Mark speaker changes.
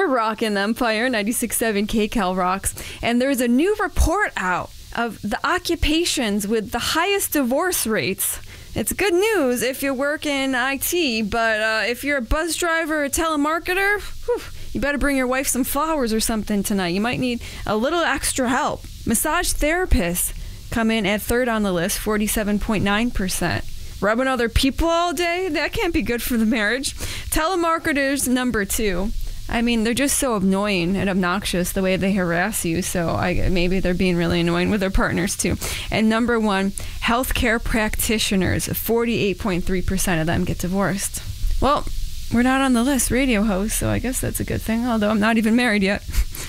Speaker 1: We're rocking Empire, 96.7 KCAL rocks. And there's a new report out of the occupations with the highest divorce rates. It's good news if you work in IT, but if you're a bus driver or a telemarketer, you better bring your wife some flowers or something tonight. You might need a little extra help. Massage therapists come in at third on the list, 47.9%. Rubbing other people all day? That can't be good for the marriage. Telemarketers, number 2. I mean, they're just so annoying and obnoxious the way they harass you, so maybe they're being really annoying with their partners too. And number 1, healthcare practitioners, 48.3% of them get divorced. Well, we're not on the list, radio host, so I guess that's a good thing, although I'm not even married yet.